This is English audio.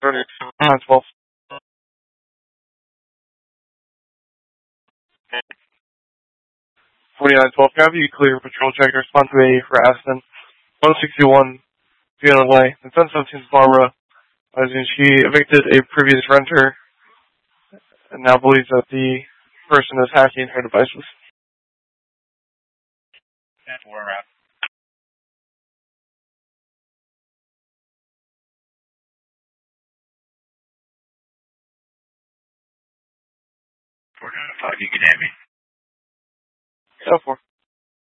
12. 4912, can I have you clear patrol check and respond to a harassment? 161 Fiona Lay. The 1017 Barbara. She evicted a previous renter and now believes that the person is hacking her devices. That's where we're at. 495, you can have me. 4.